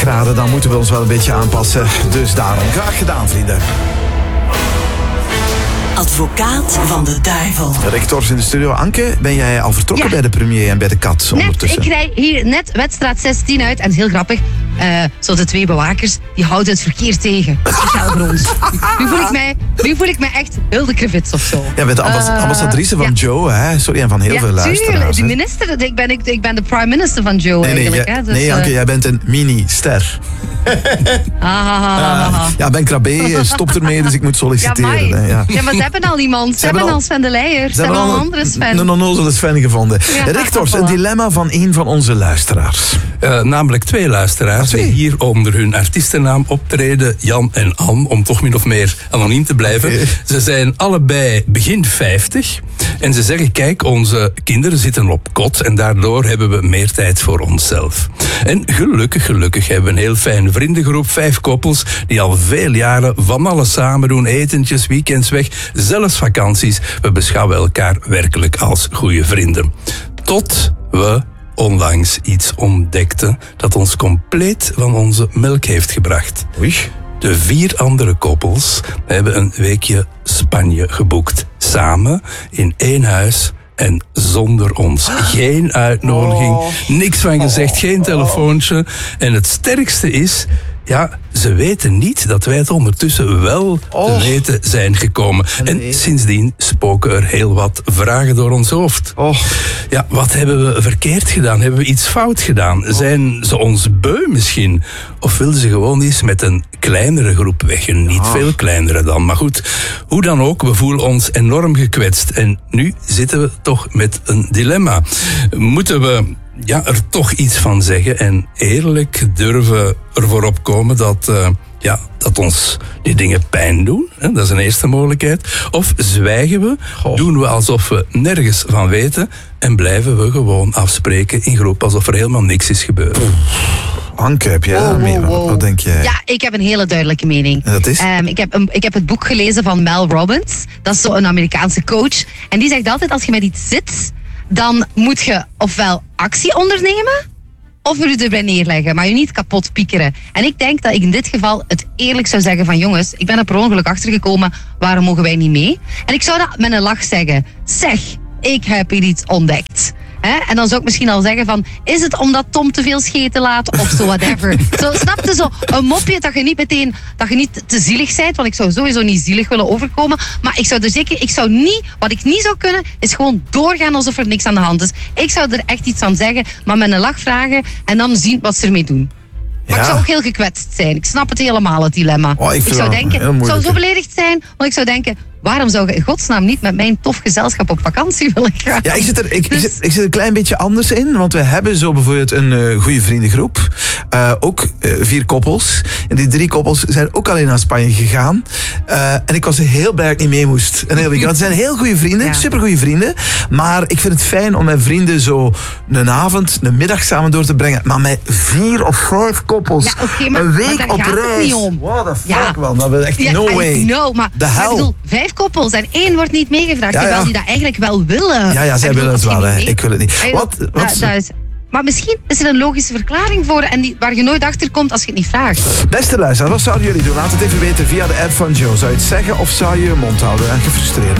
graden, dan moeten we ons wel een beetje aanpassen. Dus daarom, graag gedaan, vrienden. Advocaat van de duivel. Rectors in de studio. Anke, ben jij al vertrokken bij de premier en bij de kat ondertussen? Ik rij hier net wedstraat 16 uit. En het is heel grappig. Zo de twee bewakers, die houden het verkeer tegen. Speciaal voor ons. Nu voel ik mij echt Hilde Krevits of zo. Ja, bent de ambassadrice van Joe, hè? Sorry, en van heel veel luisteraars. De minister, ik ben de prime minister van Joe eigenlijk. Hè? Dus, nee, Anke, jij bent een mini-ster. Ja, Ben Krabbe stopt ermee, dus ik moet solliciteren. Ja, maar ze hebben al iemand. Ze hebben al Sven de Leijer. Ze hebben al een andere Sven. Een onnozele Sven gevonden. Ja, Rectors, een dilemma van een van onze luisteraars. Namelijk twee luisteraars die hier onder hun artiestennaam optreden, Jan en Ann, om toch min of meer anoniem te blijven. Okay. Ze zijn allebei begin 50 en ze zeggen, kijk, onze kinderen zitten op kot en daardoor hebben we meer tijd voor onszelf. En gelukkig hebben we een heel fijne vriendengroep, 5 koppels die al veel jaren van alles samen doen, etentjes, weekends weg, zelfs vakanties. We beschouwen elkaar werkelijk als goede vrienden. Tot we onlangs iets ontdekten dat ons compleet van onze melk heeft gebracht. Oei. De 4 andere koppels hebben een weekje Spanje geboekt. Samen in 1 huis en zonder ons. Geen uitnodiging, niks van gezegd, geen telefoontje. En het sterkste is, ja, ze weten niet dat wij het ondertussen wel te weten zijn gekomen. En sindsdien spoken er heel wat vragen door ons hoofd. Ja, wat hebben we verkeerd gedaan? Hebben we iets fout gedaan? Zijn ze ons beu misschien? Of wilden ze gewoon eens met een kleinere groep weg? Niet veel kleinere dan. Maar goed, hoe dan ook, we voelen ons enorm gekwetst. En nu zitten we toch met een dilemma. Moeten we er toch iets van zeggen en eerlijk durven ervoor opkomen dat ons die dingen pijn doen? Hè? Dat is een eerste mogelijkheid. Of zwijgen we, doen we alsof we nergens van weten en blijven we gewoon afspreken in groep alsof er helemaal niks is gebeurd. Anke, heb jij wat denk jij? Ja, ik heb een hele duidelijke mening. En dat is? Ik heb het boek gelezen van Mel Robbins. Dat is zo'n Amerikaanse coach. En die zegt altijd, als je met iets zit, dan moet je ofwel actie ondernemen of je erbij neerleggen, maar je niet kapot piekeren. En ik denk dat ik in dit geval het eerlijk zou zeggen van jongens, ik ben er per ongeluk achtergekomen, waarom mogen wij niet mee? En ik zou dat met een lach zeggen. Zeg, ik heb hier iets ontdekt. En dan zou ik misschien al zeggen van, is het omdat Tom te veel scheten laat of zo, whatever. Zo, snap je, zo een mopje dat je niet te zielig bent, want ik zou sowieso niet zielig willen overkomen, maar wat ik niet zou kunnen, is gewoon doorgaan alsof er niks aan de hand is. Ik zou er echt iets aan zeggen, maar met een lach vragen en dan zien wat ze ermee doen. Maar ik zou ook heel gekwetst zijn. Ik snap het helemaal, het dilemma. Ik zou zo beledigd zijn, want ik zou denken, waarom zou je in godsnaam niet met mijn tof gezelschap op vakantie willen gaan? Ja, ik zit er een klein beetje anders in, want we hebben zo bijvoorbeeld een goede vriendengroep. Ook 4 koppels. En die 3 koppels zijn ook alleen naar Spanje gegaan. En ik was heel blij dat ik niet mee moest. Want het zijn heel goede vrienden, supergoeie vrienden. Maar ik vind het fijn om met vrienden zo een avond, een middag samen door te brengen. Maar met 4 of 5 koppels, een week op reis. What the fuck, man. Dat is echt no way. Maar ik bedoel, 5 koppels en 1 wordt niet meegevraagd. Terwijl die dat eigenlijk wel willen. Ja, zij willen het wel. Ik wil het niet. Maar misschien is er een logische verklaring voor en waar je nooit achter komt als je het niet vraagt. Beste luisteraars, wat zouden jullie doen? Laat het even weten via de app van Joe. Zou je het zeggen of zou je je mond houden en gefrustreerd?